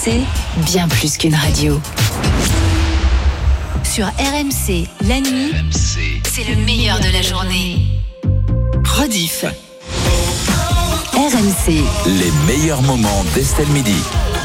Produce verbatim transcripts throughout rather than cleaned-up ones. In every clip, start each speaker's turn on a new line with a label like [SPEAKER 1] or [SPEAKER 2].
[SPEAKER 1] C, bien plus qu'une radio. Sur R M C, la nuit, R M C. C'est le meilleur de la journée. Rediff. R M C.
[SPEAKER 2] Les meilleurs moments d'Estelle Midi.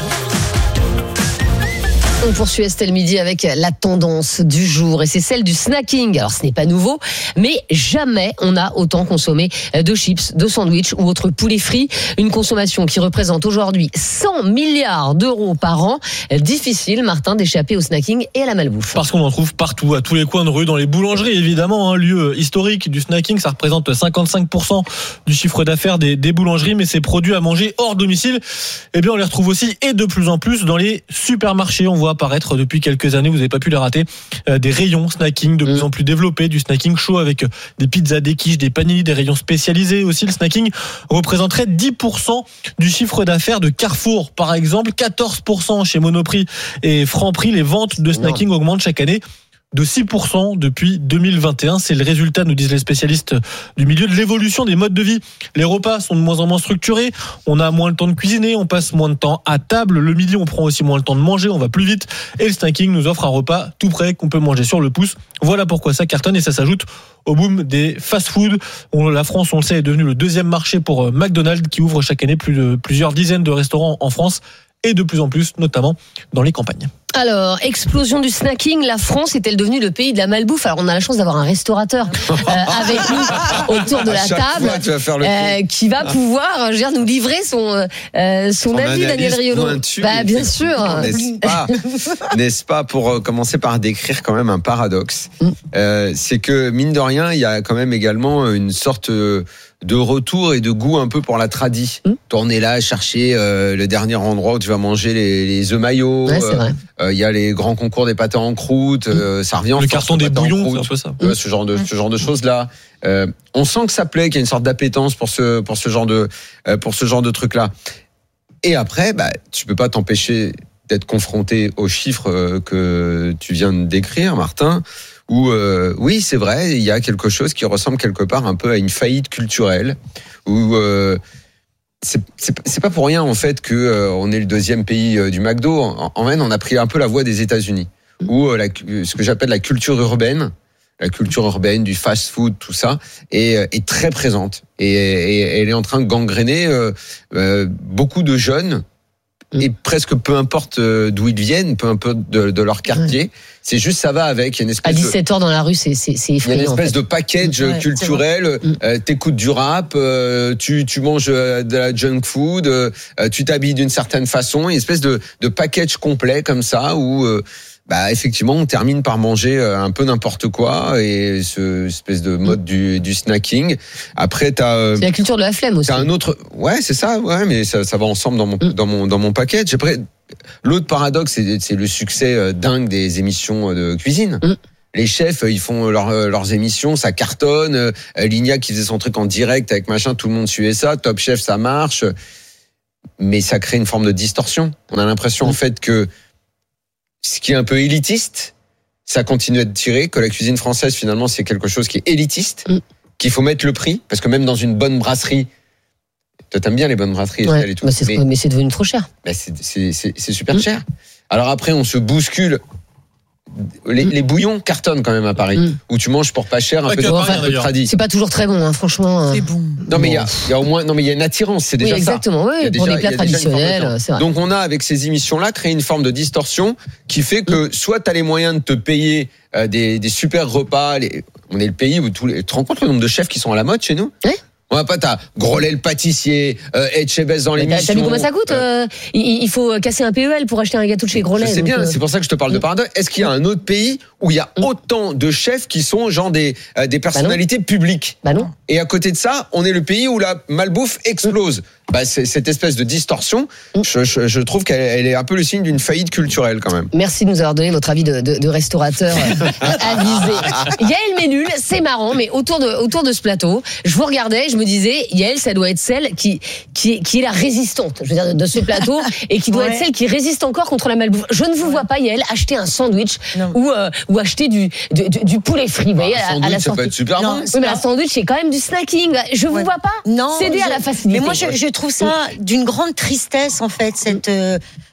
[SPEAKER 3] On poursuit Estelle Midi avec la tendance du jour et c'est celle du snacking. Alors ce n'est pas nouveau, mais jamais on a autant consommé de chips, de sandwichs ou autres poulets frits. Une consommation qui représente aujourd'hui cent milliards d'euros par an. Difficile, Martin, d'échapper au snacking et à la malbouffe.
[SPEAKER 4] Parce qu'on en trouve partout, à tous les coins de rue, dans les boulangeries évidemment, un lieu historique du snacking. Ça représente cinquante-cinq pour cent du chiffre d'affaires des, des boulangeries, mais ces produits à manger hors domicile, eh bien on les retrouve aussi et de plus en plus dans les supermarchés. On voit apparaître depuis quelques années, vous n'avez pas pu les rater, euh, des rayons snacking de plus en plus développés, du snacking chaud avec des pizzas, des quiches, des panini, des rayons spécialisés aussi. Le snacking représenterait dix pour cent du chiffre d'affaires de Carrefour par exemple, quatorze pour cent chez Monoprix et Franprix. Les ventes de snacking augmentent chaque année de six pour cent depuis deux mille vingt et un. C'est le résultat, nous disent les spécialistes du milieu, de l'évolution des modes de vie. Les repas sont de moins en moins structurés, on a moins le temps de cuisiner, on passe moins de temps à table, le midi on prend aussi moins le temps de manger, on va plus vite, et le snacking nous offre un repas tout prêt qu'on peut manger sur le pouce. Voilà pourquoi ça cartonne, et ça s'ajoute au boom des fast-food. La France, on le sait, est devenue le deuxième marché pour McDonald's, qui ouvre chaque année plus de, plusieurs dizaines de restaurants en France, et de plus en plus, notamment dans les campagnes.
[SPEAKER 3] Alors, explosion du snacking, la France est-elle devenue le pays de la malbouffe? Alors, on a la chance d'avoir un restaurateur euh, avec nous autour de la table, euh, qui va pouvoir, je veux dire, nous livrer son euh, son, son avis, Daniel Riolo. Bah, bien sûr.
[SPEAKER 5] N'est-ce pas, n'est-ce pas, pour commencer par décrire quand même un paradoxe. Mm. Euh, c'est que mine de rien, il y a quand même également une sorte de retour et de goût un peu pour la tradi. Mmh. Tourner là, chercher euh, le dernier endroit où tu vas manger les, les œufs maillots.
[SPEAKER 3] Ouais, c'est vrai.
[SPEAKER 5] Il euh, y a les grands concours des pâtés en croûte. Mmh. Euh, ça revient en
[SPEAKER 4] le
[SPEAKER 5] force,
[SPEAKER 4] carton des bouillons, c'est un peu ça.
[SPEAKER 5] Euh, ce genre de ce genre de choses là. Euh, on sent que ça plaît, qu'il y a une sorte d'appétence pour ce pour ce genre de euh, pour ce genre de truc là. Et après, bah, tu peux pas t'empêcher d'être confronté aux chiffres que tu viens de décrire, Martin. Où euh, oui, c'est vrai, il y a quelque chose qui ressemble quelque part un peu à une faillite culturelle. Où euh, c'est, c'est, c'est pas pour rien en fait que euh, on est le deuxième pays euh, du McDo. En, en fait, on a pris un peu la voie des États-Unis, où euh, la, ce que j'appelle la culture urbaine, la culture urbaine du fast-food, tout ça, est, est très présente et, et, et elle est en train de gangréner euh, euh, beaucoup de jeunes. Et presque peu importe d'où ils viennent, peu importe de, de leur quartier, ouais. C'est juste ça va avec. Il y a une espèce
[SPEAKER 3] à dix-sept heures dans la rue, c'est, c'est, c'est effrayant.
[SPEAKER 5] Il y a une espèce
[SPEAKER 3] en fait.
[SPEAKER 5] de package ouais, culturel. Euh, t'écoutes du rap, euh, tu, tu manges de la junk food, euh, tu t'habilles d'une certaine façon. Une espèce de, de package complet comme ça où euh, bah effectivement on termine par manger un peu n'importe quoi, et ce espèce de mode du, du snacking. Après t'as euh,
[SPEAKER 3] c'est la culture de la flemme aussi.
[SPEAKER 5] T'as un autre, ouais c'est ça, ouais mais ça, ça va ensemble dans mon mm. dans mon dans mon package. Après l'autre paradoxe c'est, c'est le succès dingue des émissions de cuisine. Mm. Les chefs, ils font leur, leurs émissions, ça cartonne. Lignac qui faisait son truc en direct avec machin, tout le monde suivait ça. Top Chef, ça marche, mais ça crée une forme de distorsion. On a l'impression mm. en fait que ce qui est un peu élitiste, ça continue à être tiré, que la cuisine française, finalement, c'est quelque chose qui est élitiste, mm. qu'il faut mettre le prix, parce que même dans une bonne brasserie, toi, t'aimes bien les bonnes brasseries,
[SPEAKER 3] ouais,
[SPEAKER 5] et tout.
[SPEAKER 3] Bah c'est, mais, mais c'est devenu trop cher.
[SPEAKER 5] Bah c'est, c'est, c'est, c'est super mm. cher. Alors après, on se bouscule. Les, mm. les bouillons cartonnent quand même à Paris, mm. où tu manges pour pas cher un
[SPEAKER 4] pas
[SPEAKER 5] peu de,
[SPEAKER 4] enfin,
[SPEAKER 5] de tradit.
[SPEAKER 3] C'est pas toujours très bon, hein, franchement.
[SPEAKER 6] C'est bon.
[SPEAKER 5] Non mais il y a, il y a au moins, non mais il y a une attirance, c'est déjà
[SPEAKER 3] oui, exactement,
[SPEAKER 5] ça.
[SPEAKER 3] Oui, pour déjà, les plats traditionnels, c'est vrai.
[SPEAKER 5] Donc on a avec ces émissions-là créé une forme de distorsion qui fait que mm. soit t'as les moyens de te payer euh, des, des super repas. Les, on est le pays où tous les, tu te rends compte le nombre de chefs qui sont à la mode chez nous?
[SPEAKER 3] Oui.
[SPEAKER 5] On va pas, t'as Grolet le pâtissier, euh, Etchebest dans l'émission.
[SPEAKER 3] T'as vu comment ça coûte euh, il, il faut casser un P E L pour acheter un gâteau de chez Grolet.
[SPEAKER 5] Je sais bien,
[SPEAKER 3] euh...
[SPEAKER 5] c'est pour ça que je te parle de paradoxe. Est-ce qu'il y a un autre pays où il y a mmh. autant de chefs qui sont genre des, euh, des personnalités
[SPEAKER 3] bah
[SPEAKER 5] publiques?
[SPEAKER 3] Bah non.
[SPEAKER 5] Et à côté de ça, on est le pays où la malbouffe explose. Mmh. Bah c'est cette espèce de distorsion, mmh. je, je, je trouve qu'elle elle est un peu le signe d'une faillite culturelle quand même.
[SPEAKER 3] Merci de nous avoir donné votre avis de, de, de restaurateur avisé. Yael Ménul, c'est marrant, mais autour de, autour de ce plateau, je vous regardais, je me disais, Yael, ça doit être celle qui, qui, qui est la résistante, je veux dire, de ce plateau, et qui doit ouais. être celle qui résiste encore contre la malbouffe. Je ne vous vois pas, Yael, acheter un sandwich ou, euh, ou acheter du, du, du, du poulet frit. Bah, vous voyez, à,
[SPEAKER 5] sandwich,
[SPEAKER 3] à la
[SPEAKER 5] ça peut être super bon.
[SPEAKER 3] Oui, mais la sandwich, c'est quand même du snacking. Je vous ouais. vois pas
[SPEAKER 6] non,
[SPEAKER 3] céder
[SPEAKER 6] je,
[SPEAKER 3] à la facilité.
[SPEAKER 6] Mais moi, je, je trouve ça d'une grande tristesse, en fait, cette... Euh,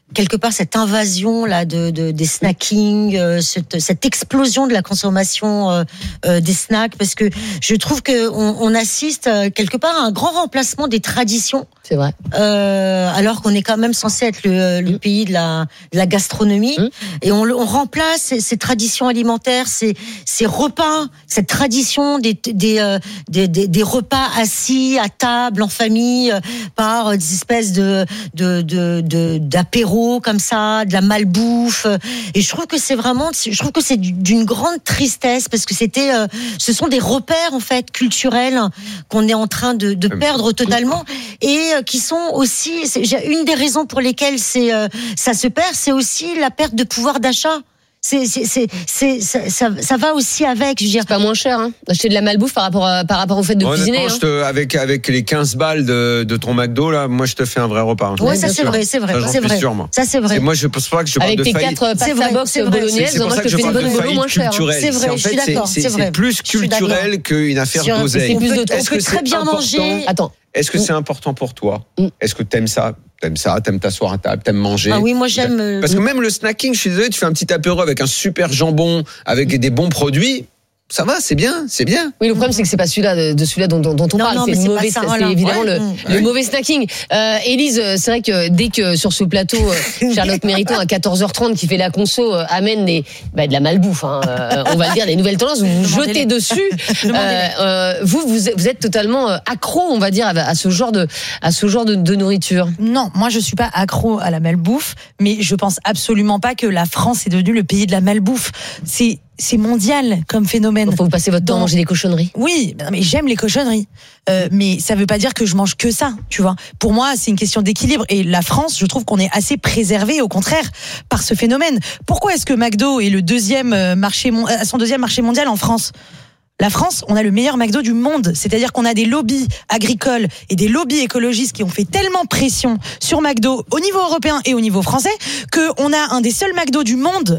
[SPEAKER 6] quelque part cette invasion là de, de des snackings, euh, cette, cette explosion de la consommation euh, euh, des snacks, parce que je trouve que on, on assiste euh, quelque part à un grand remplacement des traditions.
[SPEAKER 3] C'est vrai.
[SPEAKER 6] Euh, alors qu'on est quand même censé être le, le mmh. pays de la, de la gastronomie, mmh. et on, on remplace ces, ces traditions alimentaires, ces, ces repas, cette tradition des, des, euh, des, des, des repas assis à table en famille euh, par des espèces de, de, de, de d'apéros comme ça, de la malbouffe. Et je trouve que c'est vraiment, je trouve que c'est d'une grande tristesse, parce que c'était, euh, ce sont des repères en fait culturels qu'on est en train de, de perdre totalement, et qui sont aussi, c'est, une des raisons pour lesquelles c'est, euh, ça se perd, c'est aussi la perte de pouvoir d'achat. C'est, c'est, c'est, c'est, ça, ça, ça va aussi avec, je veux dire.
[SPEAKER 3] C'est pas moins cher, hein, d'acheter de la malbouffe par rapport, à, par rapport au fait de cuisiner. Hein.
[SPEAKER 5] Je te, avec, avec les quinze balles de, de ton McDo, là, moi, je te fais un vrai repas.
[SPEAKER 6] Ouais, ouais ça, c'est sûr. vrai, c'est vrai. Ça, c'est vrai. Sûr, ça, c'est vrai.
[SPEAKER 5] Et moi, je pense pas que je parle
[SPEAKER 3] avec
[SPEAKER 5] de
[SPEAKER 3] tes
[SPEAKER 5] faillite.
[SPEAKER 3] Avec tes quatre pasta box bolognaise, moi, je te fais une bonne bolo moins chère.
[SPEAKER 6] C'est vrai, je suis d'accord, c'est vrai.
[SPEAKER 5] C'est plus culturel qu'une affaire d'oseille.
[SPEAKER 3] C'est plus de
[SPEAKER 6] On peut très bien manger.
[SPEAKER 3] Attends.
[SPEAKER 5] Est-ce que c'est important pour toi? Est-ce que t'aimes ça? T'aimes ça, t'aimes t'asseoir à table, t'aimes manger.
[SPEAKER 6] Ah oui, moi j'aime.
[SPEAKER 5] Parce que même le snacking, je suis désolé, tu fais un petit apéro avec un super jambon, avec des bons produits. Ça va, c'est bien, c'est bien.
[SPEAKER 3] Oui, le problème c'est que c'est pas celui-là de celui-là dont, dont, dont on
[SPEAKER 6] non,
[SPEAKER 3] parle,
[SPEAKER 6] non,
[SPEAKER 3] c'est, le mauvais,
[SPEAKER 6] ça,
[SPEAKER 3] c'est
[SPEAKER 6] voilà.
[SPEAKER 3] évidemment
[SPEAKER 6] ouais,
[SPEAKER 3] le,
[SPEAKER 6] ouais.
[SPEAKER 3] le mauvais snacking. Euh, Élise, c'est vrai que dès que sur ce plateau, Charlotte Mériton à quatorze heures trente qui fait la conso amène des, bah, de la malbouffe, hein, euh, on va le dire, des nouvelles tendances, vous vous jetez dessus. Euh, euh, vous, vous, vous êtes totalement accro, on va dire, à ce genre de, à ce genre de, de nourriture.
[SPEAKER 7] Non, moi je suis pas accro à la malbouffe, mais je pense absolument pas que la France est devenue le pays de la malbouffe. C'est C'est mondial comme phénomène.
[SPEAKER 3] Il faut vous passer votre temps à manger des cochonneries.
[SPEAKER 7] Oui, mais j'aime les cochonneries. Euh, mais ça veut pas dire que je mange que ça, tu vois. Pour moi, c'est une question d'équilibre. Et la France, je trouve qu'on est assez préservé, au contraire, par ce phénomène. Pourquoi est-ce que McDo est le deuxième marché, son deuxième marché mondial en France ? La France, on a le meilleur McDo du monde. C'est-à-dire qu'on a des lobbies agricoles et des lobbies écologistes qui ont fait tellement pression sur McDo au niveau européen et au niveau français qu'on a un des seuls McDo du monde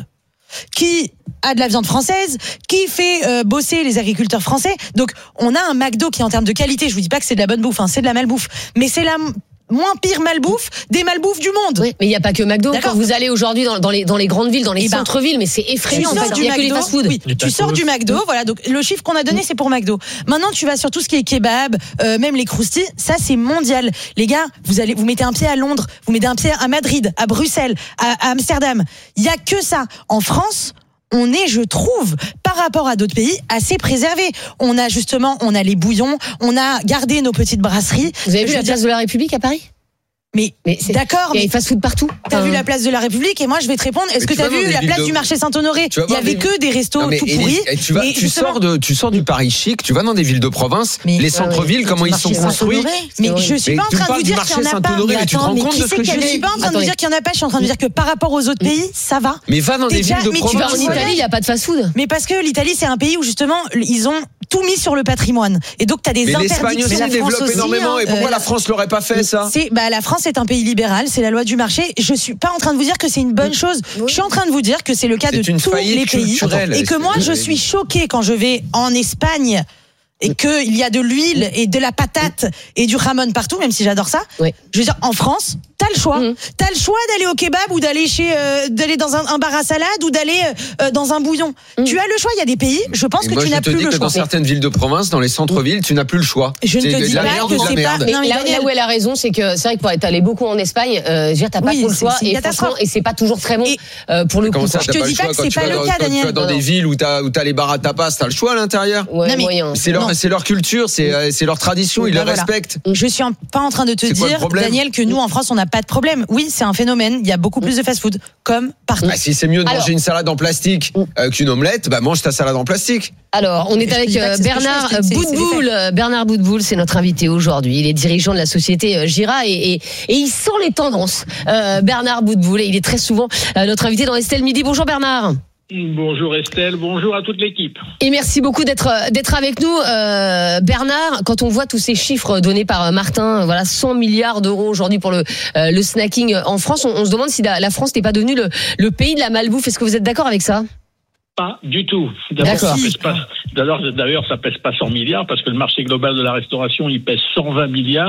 [SPEAKER 7] qui a de la viande française, qui fait euh, bosser les agriculteurs français. Donc on a un McDo qui, en termes de qualité, je vous dis pas que c'est de la bonne bouffe, hein, c'est de la malbouffe, mais c'est la moins pire malbouffe des malbouffes du monde.
[SPEAKER 3] Oui, mais il n'y a pas que McDo. D'accord. Quand vous allez aujourd'hui dans, dans, les, dans les grandes villes, dans les et centres-villes, ben, mais c'est effrayant. En fait. Il n'y a que les fast-food.
[SPEAKER 7] Oui, tu sors du McDo, oui. Voilà. Donc le chiffre qu'on a donné, c'est pour McDo. Maintenant, tu vas sur tout ce qui est kebab, euh, même les croustilles. Ça, c'est mondial. Les gars, vous allez, vous mettez un pied à Londres, vous mettez un pied à Madrid, à Bruxelles, à, à Amsterdam. Il y a que ça. En France, on est, je trouve, par rapport à d'autres pays, assez préservé. On a justement, on a les bouillons, on a gardé nos petites brasseries.
[SPEAKER 3] Vous avez vu
[SPEAKER 7] je
[SPEAKER 3] la place de la République à Paris ?
[SPEAKER 7] Mais, mais c'est d'accord.
[SPEAKER 3] Il y a des fast-food partout.
[SPEAKER 7] T'as enfin... vu la place de la République et moi je vais te répondre. Est-ce que t'as vu la place de... du marché Saint-Honoré ? Il y avait des... que des restos non, tout pourris.
[SPEAKER 5] Et tu vas, tu justement... sors de, tu sors du Paris chic. Tu vas dans des villes de province. Mais les centres-villes, comment ils sont construits ?
[SPEAKER 7] Mais je suis pas en train de vous dire qu'il y en a pas.
[SPEAKER 5] Mais tu te rends compte de ce que je dis ?
[SPEAKER 7] Je suis pas en train de vous dire qu'il y en a pas. Je suis en train de dire que par rapport aux autres pays, ça va.
[SPEAKER 5] Mais va dans des villes de province.
[SPEAKER 3] Tu vas en Italie, il y a pas de fast-food.
[SPEAKER 7] Mais parce que l'Italie, c'est un pays où justement ils ont tout mis sur le patrimoine. Et donc t'as des interdictions.
[SPEAKER 5] Mais l'Espagne aussi développe énormément. Et pourquoi la France l'aurait pas fait ça ?
[SPEAKER 7] C'est bah la France est un pays libéral. C'est la loi du marché. Je suis pas en train de vous dire que c'est une bonne chose. Je suis en train de vous dire que c'est le cas de tous les pays. Et que moi, je suis choquée quand je vais en Espagne et qu'il y a de l'huile et de la patate et du ramon partout, même si j'adore ça. Oui. Je veux dire, en France, t'as le choix. Mmh. T'as le choix d'aller au kebab ou d'aller chez, euh, d'aller dans un, un bar à salade ou d'aller euh, dans un bouillon. Mmh. Tu as le choix. Il y a des pays, je pense et que
[SPEAKER 5] moi,
[SPEAKER 7] tu n'as plus le choix.
[SPEAKER 5] Je te dis que dans certaines villes de province, dans les centres-villes, tu n'as plus le choix.
[SPEAKER 7] Je ne te dis pas que c'est pas.
[SPEAKER 3] Mais là, là où elle a raison, c'est que c'est vrai que pour être allé beaucoup en Espagne, euh, je veux dire, t'as pas oui, trop le choix et franchement, et c'est pas toujours très bon et euh, pour le coup.
[SPEAKER 5] Ça,
[SPEAKER 7] je te dis pas que c'est pas le cas, Daniel.
[SPEAKER 5] Tu vas dans des villes où t'as où t'as les bars à tapas, t'as le choix à l'intérieur. C'est leur c'est leur culture. C'est, c'est leur tradition, ils ben le voilà. respectent.
[SPEAKER 7] Je suis pas en train de te c'est dire, Daniel, que nous en France on n'a pas de problème. Oui, c'est un phénomène. Il y a beaucoup plus de fast-food, comme partout.
[SPEAKER 5] Bah, si c'est mieux de Alors, manger une salade en plastique euh, qu'une omelette, bah mange ta salade en plastique.
[SPEAKER 3] Alors, on est avec euh, Bernard Boutboul. Bernard Boutboul, c'est notre invité aujourd'hui. Il est dirigeant de la société Gira et, et, et il sent les tendances. Euh, Bernard Boutboul, et il est très souvent euh, notre invité dans Estelle Midi. Bonjour Bernard.
[SPEAKER 8] Bonjour Estelle, bonjour à toute l'équipe.
[SPEAKER 3] Et merci beaucoup d'être d'être avec nous, euh, Bernard. Quand on voit tous ces chiffres donnés par Martin, voilà cent milliards d'euros aujourd'hui pour le euh, le snacking en France, on, on se demande si la, la France n'est pas devenue le le pays de la malbouffe. Est-ce que vous êtes d'accord avec ça ?
[SPEAKER 8] Pas du tout. D'abord, ça pèse pas, d'ailleurs, d'ailleurs, ça pèse pas cent milliards parce que le marché global de la restauration, il pèse cent vingt milliards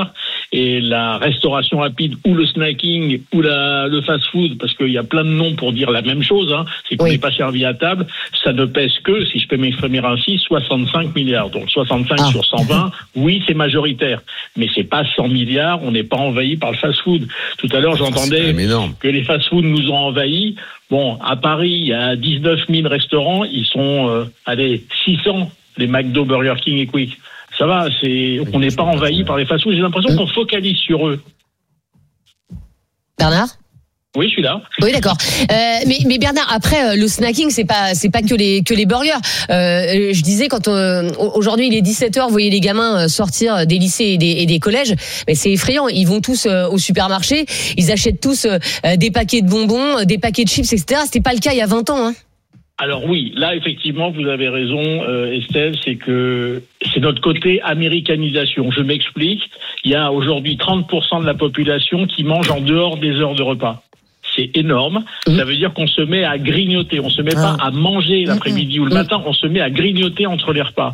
[SPEAKER 8] Et la restauration rapide ou le snacking ou la, le fast-food, parce qu'il y a plein de noms pour dire la même chose, hein, c'est qu'on n'est oui. pas servi à table, ça ne pèse que, si je peux m'exprimer ainsi, soixante-cinq milliards. Donc soixante-cinq ah. sur cent vingt, oui, c'est majoritaire. Mais c'est pas cent milliards, on n'est pas envahi par le fast-food. Tout à l'heure, j'entendais que les fast-food nous ont envahis. Bon, à Paris, il y a dix-neuf mille restaurants, ils sont, euh, allez, six cents, les McDo, Burger King et Quick. Ça va, c'est, on n'est pas envahi par les fast-food. J'ai l'impression qu'on focalise sur eux.
[SPEAKER 3] Bernard ?
[SPEAKER 8] Oui, je suis là.
[SPEAKER 3] Oui, d'accord. Euh, mais, mais Bernard, après, le snacking, c'est pas, c'est pas que les, que les burgers. Euh, je disais, quand on, aujourd'hui il est dix-sept heures, vous voyez les gamins sortir des lycées et des, et des collèges, mais c'est effrayant. Ils vont tous au supermarché, ils achètent tous des paquets de bonbons, des paquets de chips, et cetera. C'était pas le cas il y a vingt ans, hein.
[SPEAKER 8] Alors oui, là effectivement vous avez raison, euh, Estelle, c'est que c'est notre côté américanisation. Je m'explique. Il y a aujourd'hui trente pour cent de la population qui mange en dehors des heures de repas. C'est énorme. Mmh. Ça veut dire qu'on se met à grignoter. On se met ah. pas à manger l'après-midi mmh. ou le matin. On se met à grignoter entre les repas.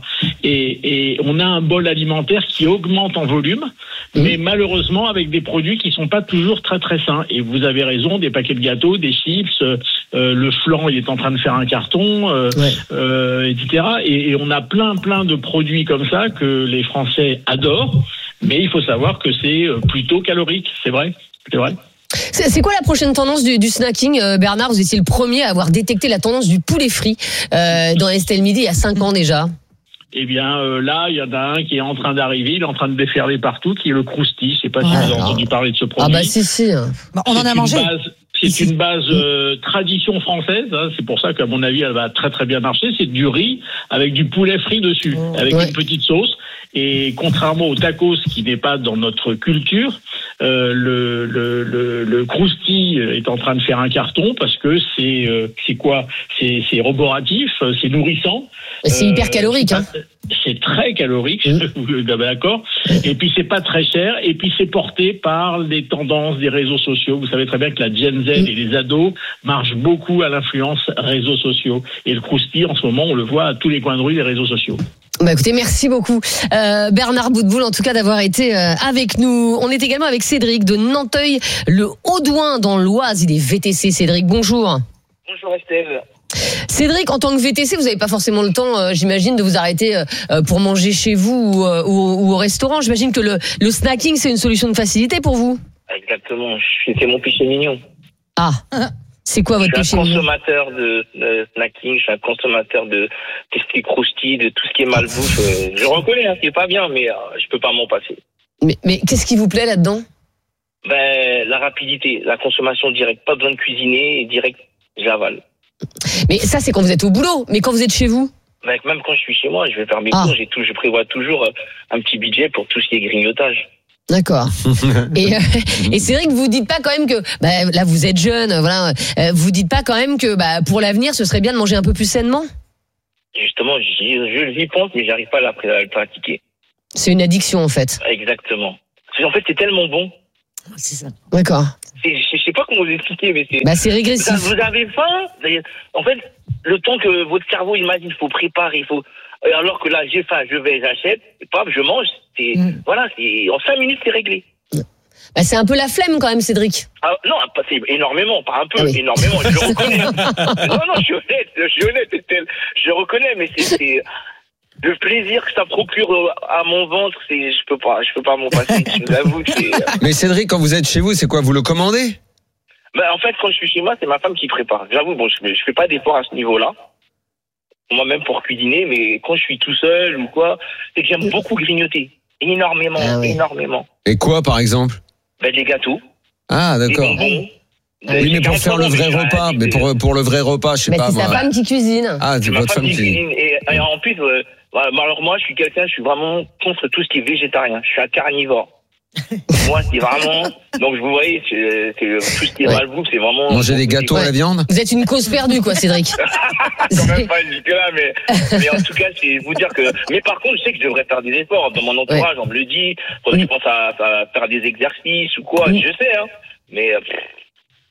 [SPEAKER 8] Et, et on a un bol alimentaire qui augmente en volume, mmh. mais malheureusement avec des produits qui sont pas toujours très très sains. Et vous avez raison, des paquets de gâteaux, des chips, euh, le flan il est en train de faire un carton, euh, ouais. euh, et cetera. Et, et on a plein plein de produits comme ça que les Français adorent. Mais il faut savoir que c'est plutôt calorique. C'est vrai. C'est vrai.
[SPEAKER 3] C'est, c'est quoi la prochaine tendance du, du snacking, euh, Bernard? Vous étiez le premier à avoir détecté la tendance du poulet frit euh, dans Estelle Midi il y a cinq ans déjà.
[SPEAKER 8] Eh bien, euh, là, il y en a un qui est en train d'arriver, il est en train de déferler partout, qui est le Crousti. Je sais pas ouais, si vous avez entendu parler de ce produit.
[SPEAKER 3] Ah bah si, si.
[SPEAKER 7] Bah, on
[SPEAKER 8] c'est
[SPEAKER 7] en a mangé.
[SPEAKER 8] Base, c'est Ici. une base euh, tradition française. Hein, c'est pour ça qu'à mon avis, elle va très très bien marcher. C'est du riz avec du poulet frit dessus, mmh. avec ouais. une petite sauce. Et contrairement au tacos qui n'est pas dans notre culture, euh, le, le, le, le Crousti est en train de faire un carton parce que c'est, euh, c'est quoi? C'est, c'est roboratif, c'est nourrissant.
[SPEAKER 3] C'est euh, hyper calorique, hein.
[SPEAKER 8] C'est très calorique, mmh. d'accord. Et puis c'est pas très cher. Et puis c'est porté par les tendances des réseaux sociaux. Vous savez très bien que la Gen Z mmh. et les ados marchent beaucoup à l'influence réseaux sociaux. Et le Crousti, en ce moment, on le voit à tous les coins de rue des réseaux sociaux.
[SPEAKER 3] Bah écoutez, merci beaucoup euh, Bernard Boutboul en tout cas d'avoir été euh, avec nous. On est également avec Cédric de Nanteuil, le Haudouin dans l'Oise. Il est V T C. Cédric, bonjour.
[SPEAKER 9] Bonjour Estelle.
[SPEAKER 3] Cédric, en tant que V T C, vous n'avez pas forcément le temps, euh, j'imagine, de vous arrêter euh, pour manger chez vous ou, euh, ou, ou au restaurant. J'imagine que le, le snacking, c'est une solution de facilité pour vous.
[SPEAKER 9] Exactement, c'est mon péché mignon.
[SPEAKER 3] Ah, c'est quoi votre péché mignon?
[SPEAKER 9] Je suis un consommateur de, de snacking, je suis un consommateur de tout ce qui est croustille, de tout ce qui est malbouffe. Euh, je reconnais, hein, c'est pas bien, mais euh, je peux pas m'en passer.
[SPEAKER 3] Mais, mais qu'est-ce qui vous plaît là-dedans?
[SPEAKER 9] Ben, la rapidité, la consommation directe. Pas besoin de cuisiner, et direct, j'avale.
[SPEAKER 3] Mais ça, c'est quand vous êtes au boulot. Mais quand vous êtes chez vous?
[SPEAKER 9] Ben, même quand je suis chez moi, je vais faire mes
[SPEAKER 3] ah.
[SPEAKER 9] cours, j'ai tout, je prévois toujours un petit budget pour tout ce qui est grignotage.
[SPEAKER 3] D'accord. et, euh, et c'est vrai que vous dites pas quand même que bah, là vous êtes jeune, voilà, euh, vous dites pas quand même que bah, pour l'avenir ce serait bien de manger un peu plus sainement?
[SPEAKER 9] Justement, j'y, je j'y pense, mais j'arrive pas à, la, à le pratiquer.
[SPEAKER 3] C'est une addiction en fait.
[SPEAKER 9] Exactement. En fait, c'est tellement bon.
[SPEAKER 3] C'est ça. D'accord.
[SPEAKER 9] C'est, je sais pas comment vous expliquer, mais c'est.
[SPEAKER 3] Bah c'est régressif.
[SPEAKER 9] Vous avez faim. En fait, le temps que votre cerveau imagine, il faut préparer, il faut. Alors que là, j'ai faim, je vais, j'achète, et paf, je mange. C'est, mmh. Voilà, c'est, en cinq minutes, c'est réglé.
[SPEAKER 3] Bah, c'est un peu la flemme quand même, Cédric.
[SPEAKER 9] Ah, non, c'est énormément, pas un peu, ah oui. énormément, je le reconnais. non, non, je suis honnête, je suis honnête, je reconnais, mais c'est, c'est le plaisir que ça procure à mon ventre, c'est, je peux pas, je peux pas m'en passer, je vous avoue que c'est...
[SPEAKER 5] Mais Cédric, quand vous êtes chez vous, c'est quoi, vous le commandez?
[SPEAKER 9] Bah, en fait, quand je suis chez moi, c'est ma femme qui prépare. J'avoue, bon, je, je fais pas d'efforts à ce niveau-là. Moi-même pour cuisiner, mais quand je suis tout seul ou quoi, c'est que j'aime beaucoup grignoter. Énormément, ah oui. énormément.
[SPEAKER 5] Et quoi, par exemple?
[SPEAKER 9] Ben, des gâteaux.
[SPEAKER 5] Ah, d'accord.
[SPEAKER 9] Des
[SPEAKER 5] bonbons. Oui, mais pour faire le vrai repas, mais pour, pour le vrai repas, je sais
[SPEAKER 3] mais
[SPEAKER 5] pas.
[SPEAKER 3] C'est sa femme qui cuisine.
[SPEAKER 5] Ah, c'est votre femme qui cuisine.
[SPEAKER 9] Et, et en plus, euh, alors moi, je suis quelqu'un, je suis vraiment contre tout ce qui est végétarien. Je suis un carnivore. Moi, c'est vraiment. Donc, vous voyez, c'est, c'est, tout ce qui est ouais. malbouffe, c'est vraiment.
[SPEAKER 5] Manger des gâteaux ouais. à la viande?
[SPEAKER 3] Vous êtes une cause perdue, quoi, Cédric.
[SPEAKER 9] Quand même pas jusque-là, mais, mais en tout cas, c'est vous dire que. Mais par contre, je sais que je devrais faire des efforts. Dans mon entourage, ouais. on me le dit. Quand oui. je pense à, à faire des exercices ou quoi, oui. je sais, hein. Mais.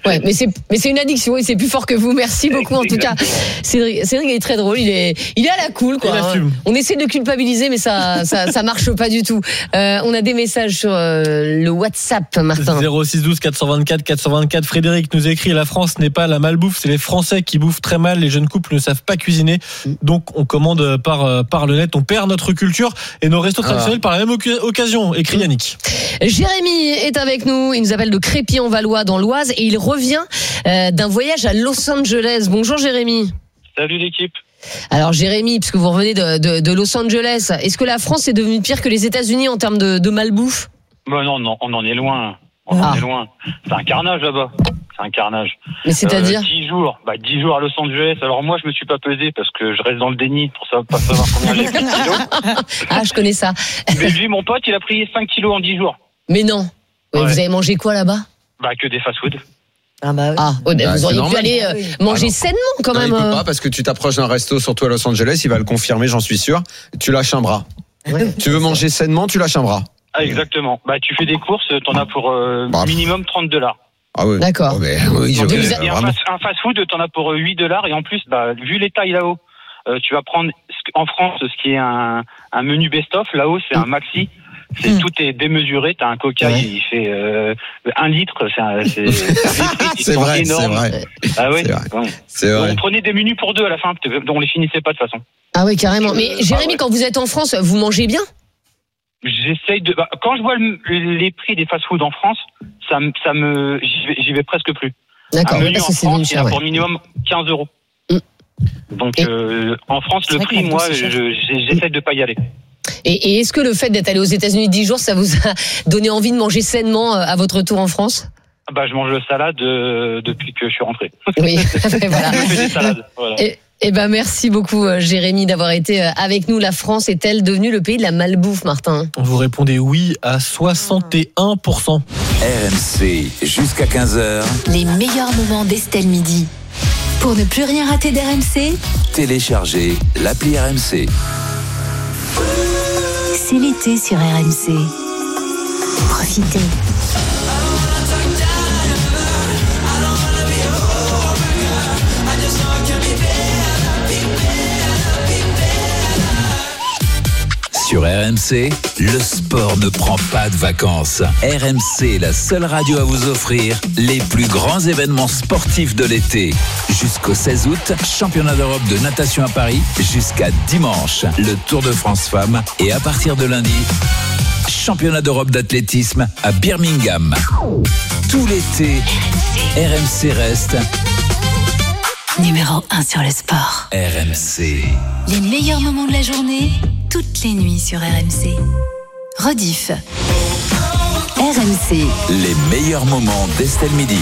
[SPEAKER 3] Ouais, mais c'est mais c'est une addiction et c'est plus fort que vous. Merci beaucoup en tout cas. Cédric, Cédric est très drôle. Il est il est à la cool quoi. On essaie de culpabiliser, mais ça ça ça marche pas du tout. Euh, on a des messages sur euh, le WhatsApp, Martin.
[SPEAKER 4] zéro six douze quatre cent vingt-quatre quatre cent vingt-quatre. Frédéric nous écrit: la France n'est pas la malbouffe, c'est les Français qui bouffent très mal. Les jeunes couples ne savent pas cuisiner, donc on commande par par le net. On perd notre culture et nos restos traditionnels ah. par la même occasion. Écrit Yannick.
[SPEAKER 3] Jérémy est avec nous. Il nous appelle de Crépy-en-Valois dans l'Oise et il revient euh, d'un voyage à Los Angeles. Bonjour Jérémy.
[SPEAKER 10] Salut l'équipe.
[SPEAKER 3] Alors Jérémy, puisque vous revenez de, de, de Los Angeles, est-ce que la France est devenue pire que les États-Unis en termes de, de malbouffe?
[SPEAKER 10] Bah non, non, on en est loin. On ah. en est loin. C'est un carnage là-bas. C'est un carnage.
[SPEAKER 3] Mais c'est-à-dire
[SPEAKER 10] euh, dix jours. Bah dix jours à Los Angeles. Alors moi, je me suis pas pesé parce que je reste dans le déni pour ça, pas savoir combien j'ai pris de kilos.
[SPEAKER 3] Ah, je connais ça.
[SPEAKER 10] Mais lui, mon pote, il a pris cinq kilos en dix jours.
[SPEAKER 3] Mais non. Ouais. Vous avez mangé quoi là-bas?
[SPEAKER 10] Bah que des fast-food.
[SPEAKER 3] Ah bah, ah, oh, bah, vous auriez pu aller euh, manger ah sainement quand
[SPEAKER 5] non,
[SPEAKER 3] même.
[SPEAKER 5] Il peut pas parce que tu t'approches d'un resto, surtout à Los Angeles, il va le confirmer, j'en suis sûr. Tu lâches un bras. Ouais. Tu veux manger sainement, tu lâches un bras.
[SPEAKER 10] Ah exactement. Bah tu fais des courses, t'en as pour euh, bah. minimum trente dollars.
[SPEAKER 5] Ah oui.
[SPEAKER 3] D'accord.
[SPEAKER 5] Oh, mais, oui, je
[SPEAKER 10] et et un, fast, un fast-food, t'en as pour huit dollars et en plus, bah vu les tailles là-haut, euh, tu vas prendre en France ce qui est un, un menu best-of. Là-haut, c'est un maxi. C'est, mmh. Tout est démesuré. T'as un Coca, ouais. il fait euh, un litre. C'est, un, c'est, c'est,
[SPEAKER 5] c'est vrai, c'est vrai.
[SPEAKER 10] Ah ouais.
[SPEAKER 5] C'est vrai.
[SPEAKER 10] Bon.
[SPEAKER 5] C'est vrai.
[SPEAKER 10] On prenait des menus pour deux à la fin, on les finissait pas de toute façon.
[SPEAKER 3] Ah oui, carrément. Mais Jérémy, ah ouais. quand vous êtes en France, vous mangez bien?
[SPEAKER 10] J'essaye de. Bah, quand je vois le, les prix des fast-food en France, ça, ça me, j'y vais, j'y vais presque plus.
[SPEAKER 3] D'accord.
[SPEAKER 10] Un menu
[SPEAKER 3] parce
[SPEAKER 10] en
[SPEAKER 3] que c'est
[SPEAKER 10] France, il y a
[SPEAKER 3] ouais.
[SPEAKER 10] pour minimum quinze euros. Mmh. Donc euh, en France, c'est le prix, moi, je, j'essaie de pas y aller.
[SPEAKER 3] Et, et est-ce que le fait d'être allé aux États-Unis dix jours, ça vous a donné envie de manger sainement à votre retour en France?
[SPEAKER 10] Bah, je mange salade euh, depuis que je suis rentré.
[SPEAKER 3] Oui, voilà.
[SPEAKER 10] Je fais des salades. Voilà.
[SPEAKER 3] Et, et ben merci beaucoup Jérémy d'avoir été avec nous. La France est-elle devenue le pays de la malbouffe, Martin?
[SPEAKER 4] Vous répondez oui à soixante et un pour cent.
[SPEAKER 2] R M C jusqu'à quinze heures.
[SPEAKER 1] Les meilleurs moments d'Estelle Midi. Pour ne plus rien rater d'R M C,
[SPEAKER 2] téléchargez l'appli R M C.
[SPEAKER 1] C'est l'été sur R M C. Profitez.
[SPEAKER 2] Sur R M C, le sport ne prend pas de vacances. R M C est la seule radio à vous offrir les plus grands événements sportifs de l'été. Jusqu'au seize août, championnat d'Europe de natation à Paris, jusqu'à dimanche, le Tour de France Femmes et à partir de lundi, championnat d'Europe d'athlétisme à Birmingham. Tout l'été, R M C reste
[SPEAKER 1] numéro un sur le sport.
[SPEAKER 2] R M C.
[SPEAKER 1] Les meilleurs moments de la journée, toutes les nuits sur R M C. Rediff. R M C.
[SPEAKER 2] Les meilleurs moments d'Estelle Midi.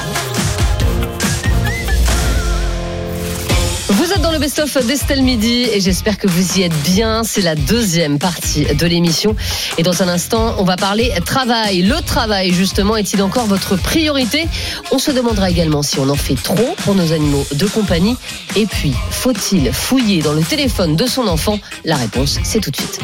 [SPEAKER 3] Vous êtes dans le best-of d'Estelle Midi et j'espère que vous y êtes bien. C'est la deuxième partie de l'émission. Et dans un instant, on va parler travail. Le travail, justement, est-il encore votre priorité? On se demandera également si on en fait trop pour nos animaux de compagnie. Et puis, faut-il fouiller dans le téléphone de son enfant? La réponse, c'est tout de suite.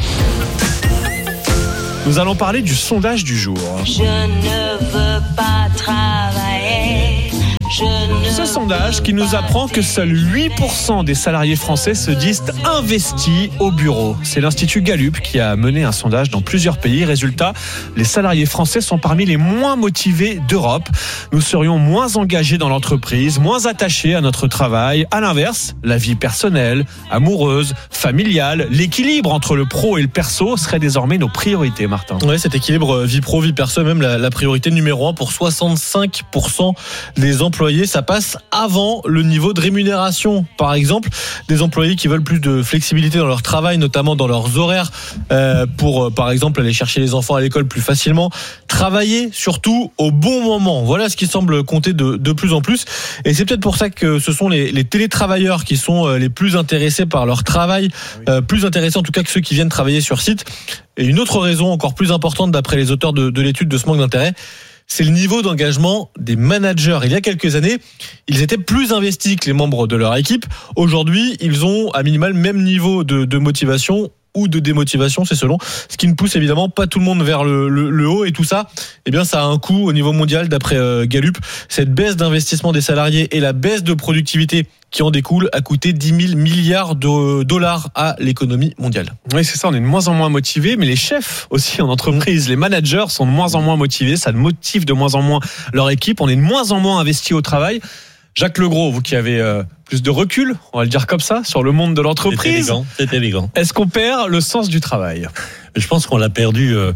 [SPEAKER 11] Nous allons parler du sondage du jour.
[SPEAKER 12] Je ne veux pas travailler.
[SPEAKER 11] Ce sondage qui nous apprend que seuls huit pour cent des salariés français se disent investis au bureau. C'est l'Institut Gallup qui a mené un sondage dans plusieurs pays. Résultat, les salariés français sont parmi les moins motivés d'Europe. Nous serions moins engagés dans l'entreprise, moins attachés à notre travail. À l'inverse, la vie personnelle, amoureuse, familiale, l'équilibre entre le pro et le perso serait désormais nos priorités, Martin.
[SPEAKER 4] Ouais, cet équilibre vie pro, vie perso, même la, la priorité numéro un pour soixante-cinq pour cent des employés. Ça passe avant le niveau de rémunération. Par exemple, des employés qui veulent plus de flexibilité dans leur travail, notamment dans leurs horaires, euh, pour, par exemple, aller chercher les enfants à l'école plus facilement. Travailler, surtout, au bon moment. Voilà ce qui semble compter de, de plus en plus. Et c'est peut-être pour ça que ce sont les, les télétravailleurs qui sont les plus intéressés par leur travail, euh, plus intéressés en tout cas que ceux qui viennent travailler sur site. Et une autre raison encore plus importante, d'après les auteurs de, de l'étude, de ce manque d'intérêt, c'est le niveau d'engagement des managers. Il y a quelques années, ils étaient plus investis que les membres de leur équipe. Aujourd'hui, ils ont à minima le même niveau de, de motivation, ou de démotivation, c'est selon. Ce qui ne pousse évidemment pas tout le monde vers le, le, le haut, et tout ça, eh bien, ça a un coût au niveau mondial, d'après euh, Gallup. Cette baisse d'investissement des salariés et la baisse de productivité qui en découle a coûté dix mille milliards de dollars à l'économie mondiale.
[SPEAKER 11] Oui, c'est ça, on est de moins en moins motivés, mais les chefs aussi en entreprise, les managers sont de moins en moins motivés, ça motive de moins en moins leur équipe, on est de moins en moins investis au travail. Jacques Legros, vous qui avez euh, plus de recul, on va le dire comme ça, sur le monde de l'entreprise.
[SPEAKER 13] C'est élégant, c'est élégant.
[SPEAKER 11] Est-ce qu'on perd le sens du travail ?
[SPEAKER 13] Je pense qu'on l'a perdu euh,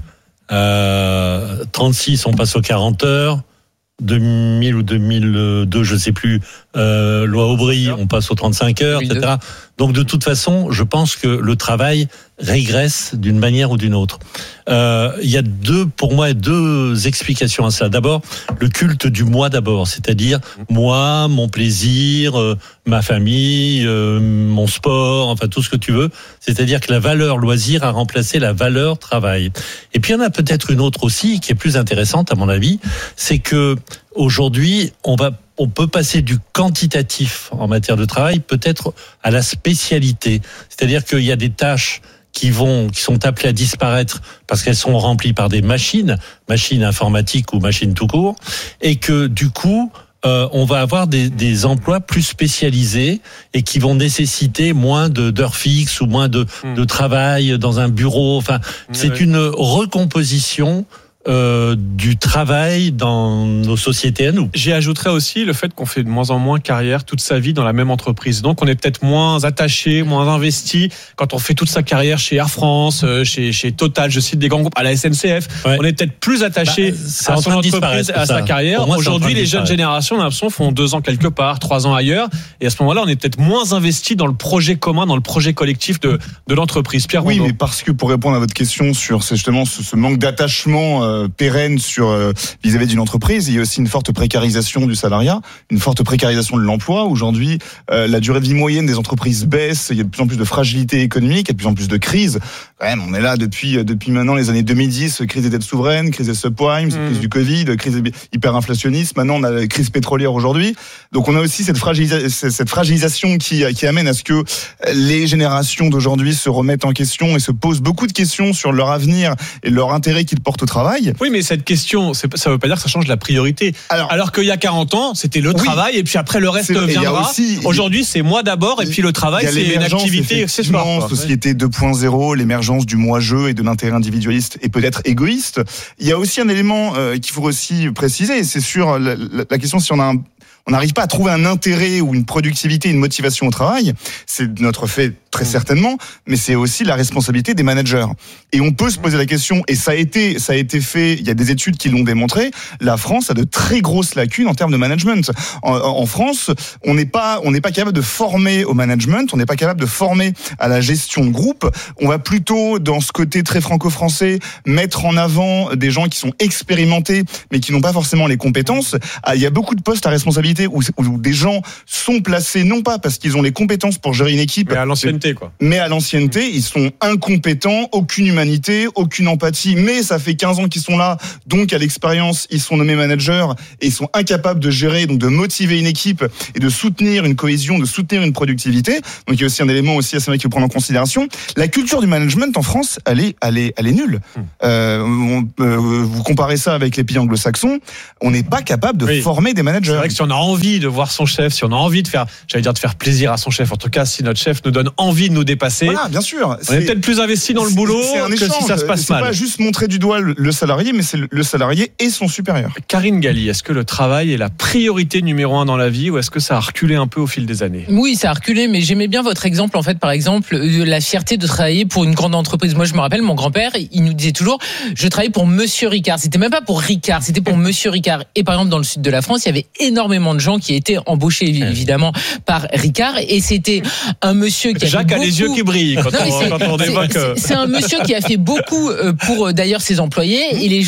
[SPEAKER 13] à trente-six, on passe aux quarante heures. deux mille ou deux mille deux, je ne sais plus, euh, loi Aubry, on passe aux trente-cinq heures, et cetera. Donc de toute façon, je pense que le travail régresse d'une manière ou d'une autre. Euh, il y a deux, pour moi, deux explications à ça. D'abord, le culte du moi d'abord, c'est-à-dire moi, mon plaisir, euh, ma famille, euh, mon sport, enfin tout ce que tu veux. C'est-à-dire que la valeur loisir a remplacé la valeur travail. Et puis il y en a peut-être une autre aussi qui est plus intéressante à mon avis, c'est que aujourd'hui, on va on peut passer du quantitatif en matière de travail peut-être à la spécialité. C'est-à-dire qu'il y a des tâches qui vont, qui sont appelées à disparaître parce qu'elles sont remplies par des machines, machines informatiques ou machines tout court, et que du coup, euh, on va avoir des, des emplois plus spécialisés et qui vont nécessiter moins de, d'heures fixes ou moins de, mmh. de travail dans un bureau. Enfin, mmh, c'est oui. une recomposition Euh, du travail dans nos sociétés à nous.
[SPEAKER 11] J'y ajouterais aussi le fait qu'on fait de moins en moins carrière toute sa vie dans la même entreprise. Donc on est peut-être moins attaché, moins investi quand on fait toute sa carrière chez Air France, chez, chez Total, je cite des grands groupes, à la S N C F. Ouais. On est peut-être plus attaché bah, à son entreprise, à sa carrière. Moi, aujourd'hui, les jeunes générations, on a l'impression, font deux ans quelque part, trois ans ailleurs. Et à ce moment-là, on est peut-être moins investi dans le projet commun, dans le projet collectif de, de l'entreprise. Pierre
[SPEAKER 14] Oui,
[SPEAKER 11] Rondeau.
[SPEAKER 14] Mais parce que pour répondre à votre question sur c'est justement ce, ce manque d'attachement euh, pérenne sur euh, vis-à-vis d'une entreprise, il y a aussi une forte précarisation du salariat, une forte précarisation de l'emploi. Aujourd'hui, euh, la durée de vie moyenne des entreprises baisse, il y a de plus en plus de fragilité économique, il y a de plus en plus de crises. Quand même, on est là depuis depuis maintenant les années deux mille dix, crise des dettes souveraines, crise des subprimes, mmh. crise du Covid, crise hyperinflationniste. Maintenant, on a la crise pétrolière aujourd'hui. Donc, on a aussi cette fragilisa- cette fragilisation qui qui amène à ce que les générations d'aujourd'hui se remettent en question et se posent beaucoup de questions sur leur avenir et leur intérêt qu'ils portent au travail.
[SPEAKER 11] Oui, mais cette question, c'est, ça ne veut pas dire que ça change la priorité. Alors, Alors qu'il y a quarante ans, c'était le oui, travail et puis après le reste viendra. Aussi, Aujourd'hui, c'est moi d'abord et puis le travail, c'est une activité accessoire.
[SPEAKER 14] Société deux point zéro, l'émergence du moi-je et de l'intérêt individualiste et peut-être égoïste. Il y a aussi un élément euh, qu'il faut aussi préciser, c'est sur la, la, la question si on a un on n'arrive pas à trouver un intérêt ou une productivité, une motivation au travail, c'est notre fait très certainement, mais c'est aussi la responsabilité des managers. Et on peut se poser la question, et ça a été, ça a été fait, il y a des études qui l'ont démontré, la France a de très grosses lacunes en termes de management. En, en France, on n'est pas, on n'est pas capable de former au management, on n'est pas capable de former à la gestion de groupe. On va plutôt, dans ce côté très franco-français, mettre en avant des gens qui sont expérimentés, mais qui n'ont pas forcément les compétences. Ah, il y a beaucoup de postes à responsabilité Où, où des gens sont placés non pas parce qu'ils ont les compétences pour gérer une équipe,
[SPEAKER 11] mais à l'ancienneté quoi.
[SPEAKER 14] Mais à l'ancienneté, ils sont incompétents, aucune humanité, aucune empathie. Mais ça fait quinze ans qu'ils sont là, donc à l'expérience, ils sont nommés managers et ils sont incapables de gérer, donc de motiver une équipe et de soutenir une cohésion, de soutenir une productivité. Donc il y a aussi un élément aussi assez vrai qu'il faut prendre en considération. La culture du management en France, elle est, elle est, elle est nulle. Hum. Euh, on, euh, vous comparez ça avec les pays anglo-saxons, on n'est pas capable de oui. former des managers.
[SPEAKER 11] C'est vrai que si on a envie de voir son chef, si on a envie de faire, j'allais dire de faire plaisir à son chef, en tout cas si notre chef nous donne envie de nous dépasser,
[SPEAKER 14] voilà, bien sûr,
[SPEAKER 11] on est, est peut-être plus investi dans le boulot c'est un que échange. Si ça se passe
[SPEAKER 14] c'est
[SPEAKER 11] mal.
[SPEAKER 14] C'est pas juste montrer du doigt le, le salarié, mais c'est le, le salarié et son supérieur.
[SPEAKER 11] Karine Galli, est-ce que le travail est la priorité numéro un dans la vie ou est-ce que ça a reculé un peu au fil des années ?
[SPEAKER 15] Oui, ça a reculé, mais j'aimais bien votre exemple, en fait, par exemple, la fierté de travailler pour une grande entreprise. Moi, je me rappelle, mon grand-père, il nous disait toujours, je travaille pour Monsieur Ricard. C'était même pas pour Ricard, c'était pour Monsieur Ricard. Et par exemple, dans le sud de la France, il y avait énormément de gens qui étaient embauché évidemment par Ricard et c'était un monsieur qui a
[SPEAKER 11] Jacques
[SPEAKER 15] fait
[SPEAKER 11] a
[SPEAKER 15] beaucoup...
[SPEAKER 11] les yeux qui brillent quand, non, on, quand on évoque
[SPEAKER 15] c'est, c'est un monsieur qui a fait beaucoup pour d'ailleurs ses employés et les gens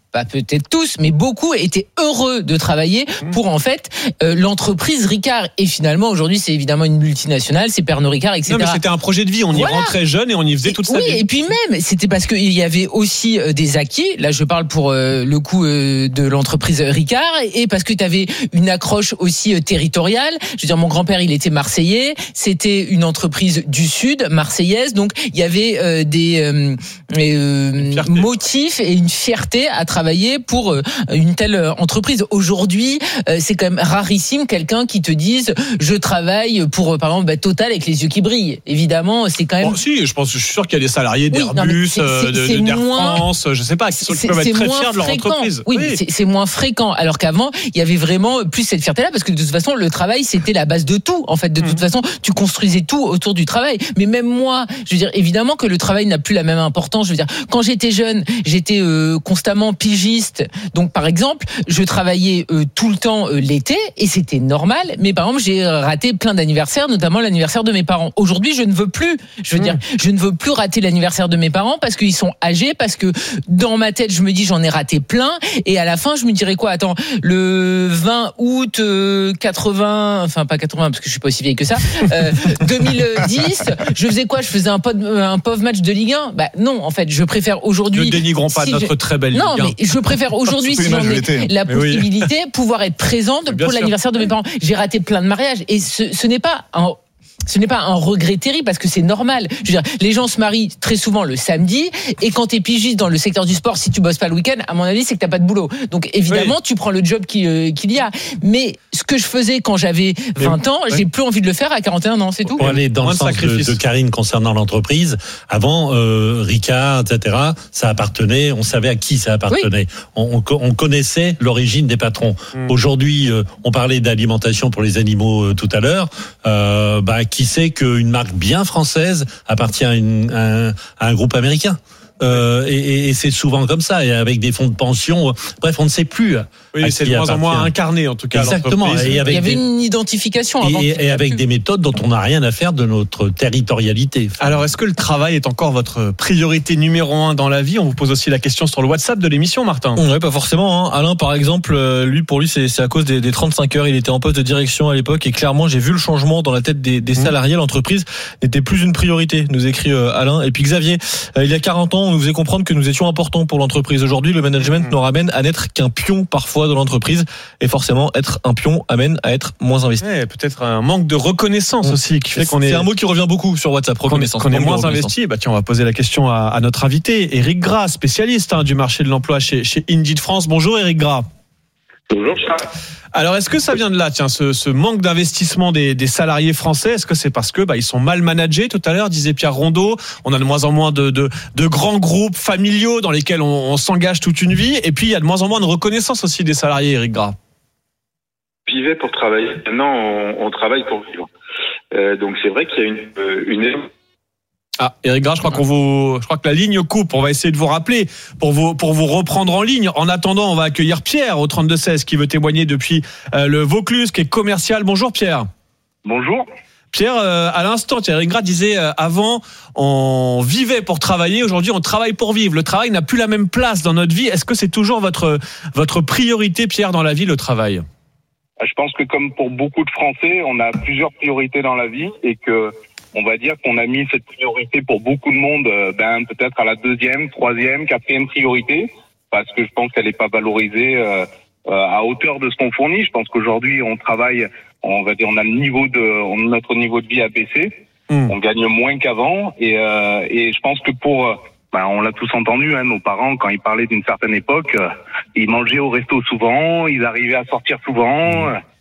[SPEAKER 15] pas peut-être tous, mais beaucoup étaient heureux de travailler pour en fait euh, l'entreprise Ricard. Et finalement, aujourd'hui, c'est évidemment une multinationale, c'est Pernod Ricard, et cetera.
[SPEAKER 11] Non, mais c'était un projet de vie. On y
[SPEAKER 15] Voilà.
[SPEAKER 11] rentrait jeune et on y faisait toute sa
[SPEAKER 15] oui,
[SPEAKER 11] vie.
[SPEAKER 15] et puis même, c'était parce qu'il y avait aussi euh, des acquis. Là, je parle pour euh, le coup euh, de l'entreprise Ricard, et parce que tu avais une accroche aussi euh, territoriale. Je veux dire, mon grand-père, il était marseillais. C'était une entreprise du Sud, marseillaise. Donc, il y avait euh, des euh, euh, motifs et une fierté à travailler pour euh, une telle entreprise. Aujourd'hui, euh, c'est quand même rarissime quelqu'un qui te dise je travaille pour, euh, par exemple, bah, Total avec les yeux qui brillent. Évidemment, c'est quand même.
[SPEAKER 11] Bon, si, je pense, je suis sûr qu'il y a des salariés
[SPEAKER 15] Oui, non, mais
[SPEAKER 11] d'Airbus,
[SPEAKER 15] c'est-
[SPEAKER 11] euh,
[SPEAKER 15] c'est-
[SPEAKER 11] de,
[SPEAKER 15] c'est
[SPEAKER 11] de- d'Air
[SPEAKER 15] moins-
[SPEAKER 11] France, je sais pas, qui, sont, qui
[SPEAKER 15] C'est-
[SPEAKER 11] peuvent être
[SPEAKER 15] c'est
[SPEAKER 11] très
[SPEAKER 15] moins
[SPEAKER 11] fiers de leur
[SPEAKER 15] fréquent.
[SPEAKER 11] entreprise.
[SPEAKER 15] Oui, mais c'est, c'est moins fréquent. Alors qu'avant, il y avait vraiment plus cette fierté-là, parce que de toute façon, le travail, c'était la base de tout. En fait, de toute façon, tu construisais tout autour du travail. Mais même moi, je veux dire, évidemment que le travail n'a plus la même importance. Je veux dire, quand j'étais jeune, j'étais euh, constamment pigiste. Donc, par exemple, je travaillais euh, tout le temps euh, l'été, et c'était normal. Mais par exemple, j'ai raté plein d'anniversaires, notamment l'anniversaire de mes parents. Aujourd'hui, je ne veux plus. Je veux dire, je ne veux plus rater l'anniversaire de mes parents parce qu'ils sont âgés, parce que dans ma tête, je me dis j'en ai raté plein, et à la fin, je me dirais quoi? Attends, le vingt août euh, quatre-vingts, enfin pas quatre-vingts parce que je suis pas aussi vieille que ça, euh, deux mille dix, je faisais quoi? Je faisais un pauvre, un pauvre match de Ligue un? Bah non, en fait, je préfère aujourd'hui.
[SPEAKER 11] Ne dénigrons pas
[SPEAKER 15] si
[SPEAKER 11] notre
[SPEAKER 15] je-
[SPEAKER 11] très belle
[SPEAKER 15] Non,
[SPEAKER 11] Ligue un.
[SPEAKER 15] mais je préfère aujourd'hui, si j'en ai la
[SPEAKER 11] Mais oui.
[SPEAKER 15] possibilité, pouvoir être présente
[SPEAKER 11] Bien
[SPEAKER 15] pour
[SPEAKER 11] sûr.
[SPEAKER 15] l'anniversaire de mes parents. J'ai raté plein de mariages, et ce, ce n'est pas un ce n'est pas un regret terrible, parce que c'est normal. Je veux dire, les gens se marient très souvent le samedi, et quand t'es pigiste dans le secteur du sport, si tu bosses pas le week-end, à mon avis, c'est que t'as pas de boulot. Donc évidemment,
[SPEAKER 11] Oui.
[SPEAKER 15] tu prends le job qui, euh, qu'il y a. Mais ce que je faisais quand j'avais vingt ans,
[SPEAKER 13] oui.
[SPEAKER 15] j'ai plus envie de le faire à quarante et un ans, c'est tout.
[SPEAKER 13] Pour aller dans
[SPEAKER 11] Moins
[SPEAKER 13] le
[SPEAKER 11] de
[SPEAKER 13] sens de,
[SPEAKER 11] sacrifices.
[SPEAKER 13] de Karine concernant l'entreprise, avant, euh, Ricard, et cetera, ça appartenait, on savait à qui ça appartenait. On, on co- on connaissait l'origine des patrons.
[SPEAKER 11] Mm.
[SPEAKER 13] Aujourd'hui, euh, on parlait d'alimentation pour les animaux euh, tout à l'heure. Euh, bah, qui sait qu'une marque bien française appartient à, une- à un, à un groupe américain? Euh, et, et- et c'est souvent comme ça, et avec des fonds de pension. Bref, on ne sait plus.
[SPEAKER 11] Oui,
[SPEAKER 13] à
[SPEAKER 11] c'est
[SPEAKER 13] qui
[SPEAKER 11] de moins en moins
[SPEAKER 13] appartient.
[SPEAKER 11] incarné, en tout cas.
[SPEAKER 13] Exactement.
[SPEAKER 11] l'entreprise.
[SPEAKER 13] Et avec
[SPEAKER 15] Il y avait
[SPEAKER 13] des-
[SPEAKER 15] une identification avant.
[SPEAKER 13] Et,
[SPEAKER 15] qu'il y
[SPEAKER 13] et
[SPEAKER 15] ait
[SPEAKER 13] avec
[SPEAKER 15] plus.
[SPEAKER 13] des méthodes dont on n'a rien à faire de notre territorialité.
[SPEAKER 11] Alors, est-ce que le travail est encore votre priorité numéro un dans la vie? On vous pose aussi la question sur le WhatsApp de l'émission, Martin.
[SPEAKER 4] Ouais, pas forcément. Hein. Alain, par exemple, euh, lui, pour lui, c'est, c'est à cause des, des trente-cinq heures. Il était en poste de direction à l'époque, et clairement, j'ai vu le changement dans la tête des, des salariés. L'entreprise n'était plus une priorité, nous écrit euh, Alain. Et puis Xavier, euh, il y a quarante ans, on nous faisait comprendre que nous étions importants pour l'entreprise. Aujourd'hui, le management nous ramène à n'être qu'un pion parfois de l'entreprise, et forcément, être un pion amène à être moins investi.
[SPEAKER 11] Ouais, peut-être un manque de reconnaissance aussi qui fait qu'on est.
[SPEAKER 4] C'est un mot qui revient beaucoup sur WhatsApp.
[SPEAKER 11] Qu'on est,
[SPEAKER 4] Reconnaissance.
[SPEAKER 11] qu'on est
[SPEAKER 4] Manque de
[SPEAKER 11] moins
[SPEAKER 4] reconnaissance.
[SPEAKER 11] investi. Bah tiens, on va poser la question à, à notre invité, Éric Gras, spécialiste hein, du marché de l'emploi chez, chez Indeed France. Bonjour Éric Gras.
[SPEAKER 16] Bonjour Charles.
[SPEAKER 11] Alors, est-ce que ça vient de là, tiens, ce, ce manque d'investissement des, des salariés français? Est-ce que c'est parce que bah, ils sont mal managés? Tout à l'heure, disait Pierre Rondeau, on a de moins en moins de, de, de grands groupes familiaux dans lesquels on, on s'engage toute une vie, et puis il y a de moins en moins de reconnaissance aussi des salariés, Éric Gras.
[SPEAKER 16] Vivait pour travailler. Maintenant, on, on travaille pour vivre. Euh, donc c'est vrai qu'il y a une, euh, une
[SPEAKER 11] Ah, Éric Gras, je crois qu'on vous, je crois que la ligne coupe. On va essayer de vous rappeler pour vous, pour vous reprendre en ligne. En attendant, on va accueillir Pierre au trente-deux seize qui veut témoigner depuis euh, le Vaucluse, qui est commercial. Bonjour Pierre.
[SPEAKER 16] Bonjour.
[SPEAKER 11] Pierre, euh, à l'instant, Éric Gras disait euh, avant, on vivait pour travailler. Aujourd'hui, on travaille pour vivre. Le travail n'a plus la même place dans notre vie. Est-ce que c'est toujours votre, votre priorité, Pierre, dans la vie, le travail?
[SPEAKER 16] Je pense que comme pour beaucoup de Français, on a plusieurs priorités dans la vie et que on va dire qu'on a mis cette priorité pour beaucoup de monde, euh, ben peut-être à la deuxième, troisième, quatrième priorité, parce que je pense qu'elle n'est pas valorisée euh, euh, à hauteur de ce qu'on fournit. Je pense qu'aujourd'hui, on travaille, on va dire, on a le niveau de, on, notre niveau de vie a baissé,
[SPEAKER 11] mmh.
[SPEAKER 16] on gagne moins qu'avant, et, euh, et je pense que pour Ben, on l'a tous entendu, hein, nos parents, quand ils parlaient d'une certaine époque, euh, ils mangeaient au resto souvent, ils arrivaient à sortir souvent, euh,